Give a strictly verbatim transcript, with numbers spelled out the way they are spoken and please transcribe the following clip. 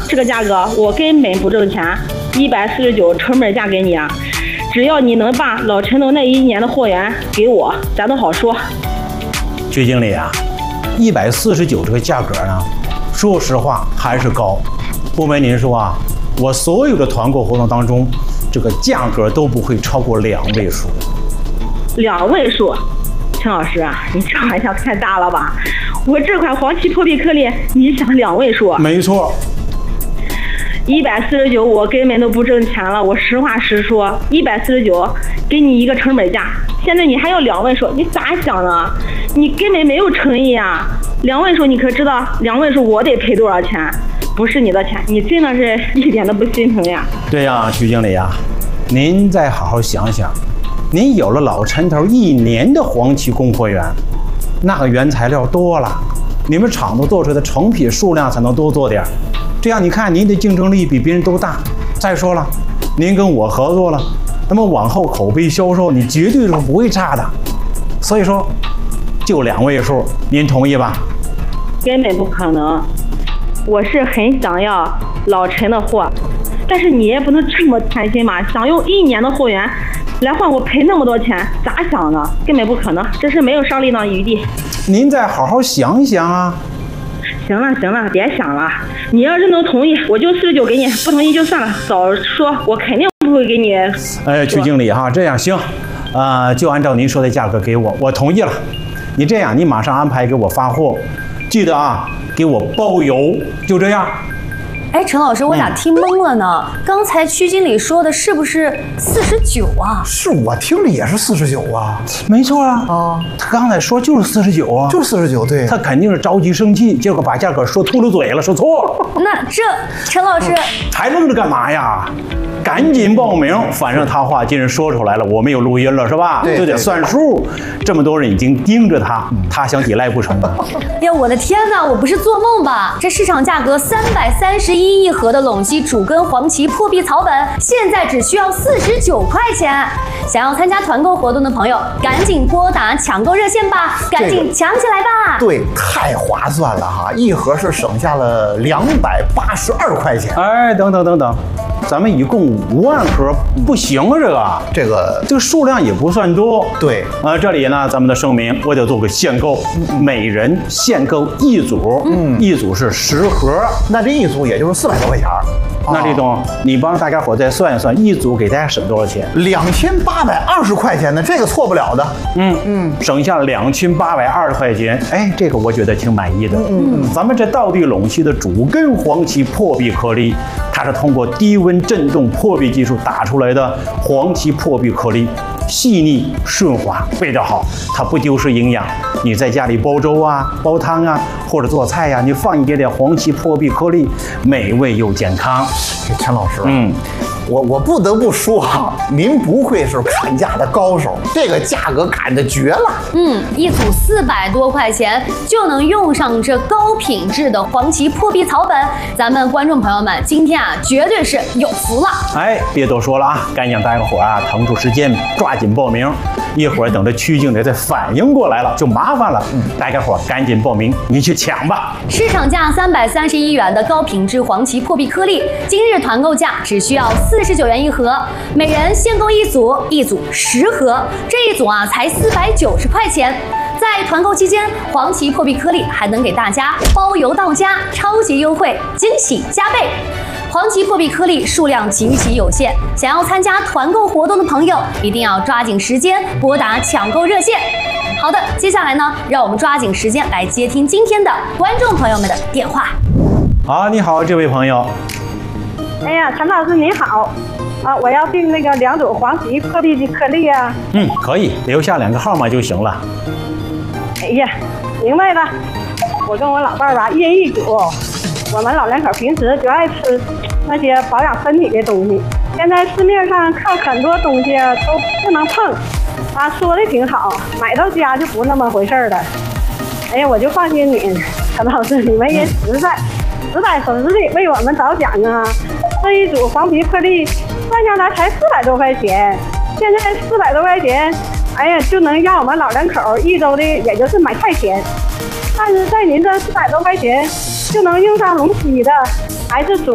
这个价格我根本不挣钱，一百四十九成本价给你啊！只要你能把老陈的那一年的货源给我，咱都好说。 徐经理啊，一百四十九这个价格呢，说实话还是高。不瞒您说啊，我所有的团购活动当中，这个价格都不会超过两位数。 两位数？陈老师啊，你这玩笑太大了吧？我这款黄芪破壁颗粒，你想两位数？ 没错。 一百四十九，我根本都不挣钱了。我实话实说，一百四十九给你一个成本价，现在你还要两位数，你咋想呢？你根本没有诚意啊！两位数，你可知道两位数我得赔多少钱？不是你的钱，你真的是一点都不心疼呀！ 对呀，徐经理啊，您再好好想想，您有了老陈头一年的黄芪供货源，那个原材料多了，你们厂子做出来的成品数量才能多做点，这样你看您的竞争力比别人都大。再说了，您跟我合作了，那么往后口碑销售你绝对是不会差的。所以说，就两位数，您同意吧？ 根本不可能，我是很想要老陈的货，但是你也不能这么贪心嘛，想用一年的货源来换我赔那么多钱，咋想呢？根本不可能，这是没有商量的余地。 您再好好想一想啊！ 行了行了，别想了，你要是能同意，我就四十九给你；不同意就算了。早说，我肯定不会给你。 哎，曲经理哈，这样行，呃，就按照您说的价格给我，我同意了。你这样，你马上安排给我发货，记得啊，给我包邮，就这样。 哎，陈老师，我咋听懵了呢？嗯、刚才曲经理说的是不是四十九啊？ 是我听着也是四十九啊， 没错啊。 啊， 他刚才说就是四十九啊， 就是四十九，对。 他肯定是着急生气，结果把价格说秃噜嘴了，说错了。 那这陈老师、嗯、 还愣着干嘛呀？赶紧报名，反正他话既然说出来了，我们有录音了是吧？ 对， 就得算数。这么多人已经盯着他，他想抵赖不成？ 哎呀，我的天哪！我不是做梦吧？这市场价格三百三十一一盒的陇西主根黄芪破壁草本，现在只需要四十九块钱。想要参加团购活动的朋友，赶紧拨打抢购热线吧，赶紧抢起来吧！ 对，太划算了哈！一盒是省下了两百八十二块钱。 哎，等等等等。咱们一共五万盒，不行啊！这个这个这个数量也不算多。 对， 啊，这里呢，咱们的声明，我得做个限购，嗯、每人限购一组，嗯，一组是十盒， 那这一组也就是四百多块钱。 那李总，你帮大家伙再算一算，一组给大家省多少钱？ 两千八百二十块钱呢，这个错不了的。 嗯嗯，省下两千八百二十块钱，哎，这个我觉得挺满意的。嗯嗯，咱们这道地陇西的主根黄芪破壁颗粒，它是通过低温振动破壁技术打出来的黄芪破壁颗粒，细腻顺滑，味道好，它不丢失营养。你在家里煲粥啊、煲汤啊，或者做菜呀、啊，你放一点点黄芪破壁颗粒，美味又健康。 陈老师，嗯，我我不得不说哈，您不愧是砍价的高手，这个价格砍的绝了。 嗯，一组四百多块钱就能用上这高品质的黄芪破壁草本，咱们观众朋友们今天啊，绝对是有福了。 哎，别多说了啊，赶紧大家伙啊，腾出时间抓紧报名，一会儿等着曲经理再反应过来了就麻烦了。嗯，大家伙赶紧报名，你去抢吧。 市场价三百三十一元的高品质黄芪破壁颗粒，今日团购价只需要四十九元一盒，每人限购一组，一组十盒，这一组啊才四百九十块钱。在团购期间，黄芪破壁颗粒还能给大家包邮到家，超级优惠，惊喜加倍。黄芪破壁颗粒数量极其有限，想要参加团购活动的朋友，一定要抓紧时间拨打抢购热线。好的，接下来呢，让我们抓紧时间来接听今天的观众朋友们的电话。 好，你好，这位朋友。 哎呀，陈老师你好，啊，我要订那个两组黄芪破壁的颗粒啊。 嗯，可以，留下两个号码就行了。 哎呀，明白了。我跟我老伴儿吧，一人一组。我们老两口平时就爱吃那些保养身体的东西，现在市面上看很多东西都不能碰，啊，说的挺好，买到家就不那么回事了。哎呀，我就放心你，陈老师，你们也实在。实打实的为我们着想啊！这一组黄皮颗粒算下来才四百多块钱，现在四百多块钱，哎呀，就能让我们老两口一周的也就是买菜钱。但是在您这四百多块钱就能用上陇西的，还是主